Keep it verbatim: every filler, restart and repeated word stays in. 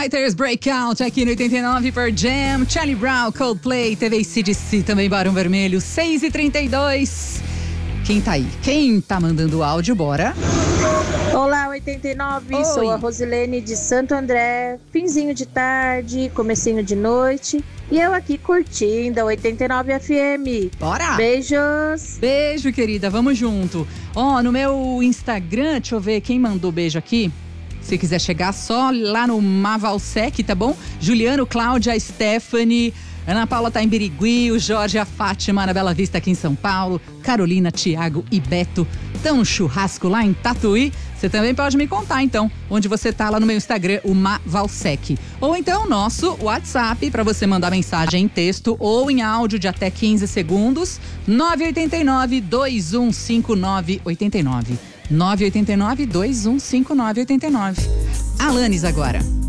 Fighters Breakout aqui no oitenta e nove por Jam, Charlie Brown, Coldplay, T V A C D C, também Barão Vermelho, seis e trinta e dois. Quem tá aí? Quem tá mandando áudio? Bora. Olá, oitenta e nove, Oi. Sou a Rosilene de Santo André, finzinho de tarde, comecinho de noite, e eu aqui curtindo a oitenta e nove F M. Bora! Beijos! Beijo, querida, vamos junto. Ó, oh, no meu Instagram, deixa eu ver quem mandou beijo aqui. Se quiser chegar, só lá no Mavalsec, tá bom? Juliano, Cláudia, Stephanie, Ana Paula tá em Birigui, o Jorge, a Fátima na Bela Vista aqui em São Paulo, Carolina, Tiago e Beto estão no churrasco lá em Tatuí. Você também pode me contar, então, onde você tá lá no meu Instagram, o Mavalsec. Ou então, nosso WhatsApp, para você mandar mensagem em texto ou em áudio de até quinze segundos, nove oito nove, dois um cinco nove, oito nove. nove oito nove, dois um cinco nove, oito nove. Alanis agora.